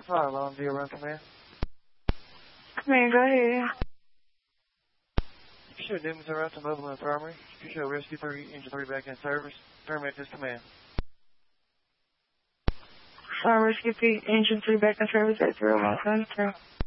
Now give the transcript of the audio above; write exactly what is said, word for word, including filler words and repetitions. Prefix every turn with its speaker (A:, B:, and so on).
A: Fire alarm, do you run command?
B: Command, go ahead.
A: You should Demons are out to mobile infirmary. You show rescue three, engine three back in service. Terminate this command.
B: Sorry, rescue three, engine three back in service at zero one seven three.